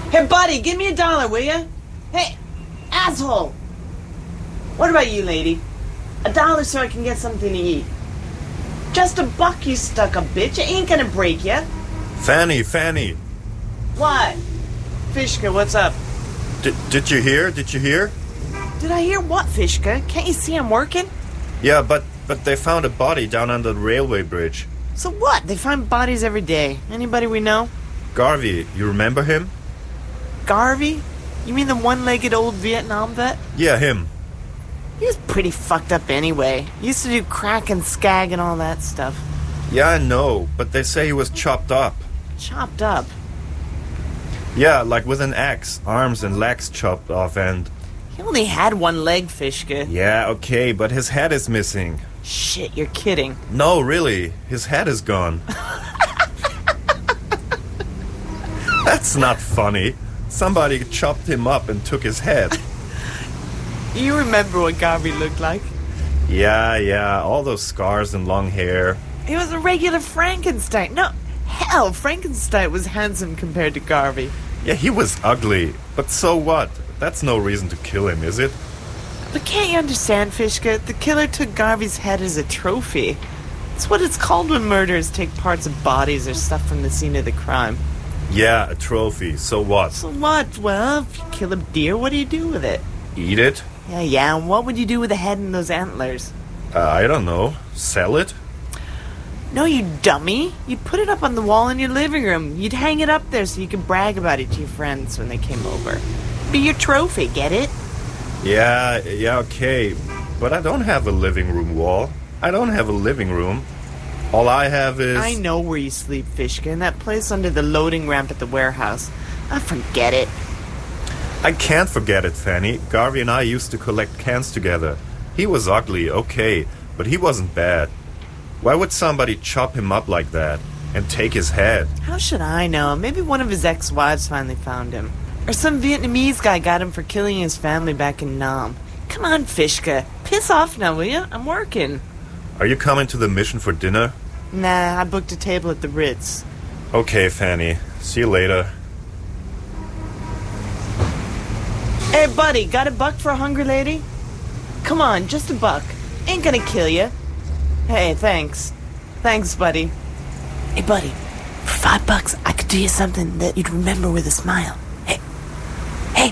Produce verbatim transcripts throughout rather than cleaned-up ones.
Hey, buddy, give me a dollar, will ya? Hey, asshole! What about you, lady? A dollar so I can get something to eat. Just a buck, you stuck-up bitch. It ain't gonna break ya. Fanny, Fanny. What? Fishka, what's up? D- did you hear? Did you hear? Did I hear what, Fishka? Can't you see I'm working? Yeah, but, but they found a body down under the railway bridge. So what? They find bodies every day. Anybody we know? Garvey, you remember him? Garvey? You mean the one-legged old Vietnam vet? Yeah, him. He was pretty fucked up anyway. He used to do crack and skag and all that stuff. Yeah, I know, but they say he was chopped up. Chopped up? Yeah, like with an axe, arms and legs chopped off and... He only had one leg, Fishka. Yeah, okay, but his head is missing. Shit, you're kidding. No, really, his head is gone. That's not funny. Somebody chopped him up and took his head. You remember what Garvey looked like? Yeah, yeah, all those scars and long hair. He was a regular Frankenstein. No, hell, Frankenstein was handsome compared to Garvey. Yeah, he was ugly, but so what? That's no reason to kill him, is it? But can't you understand, Fishka? The killer took Garvey's head as a trophy. It's what it's called when murderers take parts of bodies or stuff from the scene of the crime. Yeah, a trophy. So what? So what? Well, if you kill a deer, what do you do with it? Eat it? Yeah, yeah, and what would you do with the head and those antlers? Uh, I don't know. Sell it? No, you dummy. You'd put it up on the wall in your living room. You'd hang it up there so you could brag about it to your friends when they came over. Be your trophy, get it? Yeah, yeah, okay. But I don't have a living room wall. I don't have a living room. All I have is... I know where you sleep, Fishka, in that place under the loading ramp at the warehouse. I forget it. I can't forget it, Fanny. Garvey and I used to collect cans together. He was ugly, okay, but he wasn't bad. Why would somebody chop him up like that and take his head? How should I know? Maybe one of his ex-wives finally found him. Or some Vietnamese guy got him for killing his family back in Nam. Come on, Fishka. Piss off now, will ya? I'm working. Are you coming to the mission for dinner? Nah, I booked a table at the Ritz. Okay, Fanny. See you later. Hey, buddy, got a buck for a hungry lady? Come on, just a buck. Ain't gonna kill ya. Hey, thanks. Thanks, buddy. Hey, buddy, for five bucks, I could do you something that you'd remember with a smile. Hey. Hey.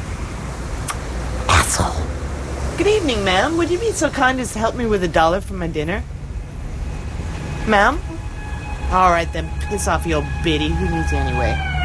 Asshole. Good evening, ma'am. Would you be so kind as to help me with a dollar for my dinner? Ma'am? All right, then, piss off, you old biddy. Who needs you anyway?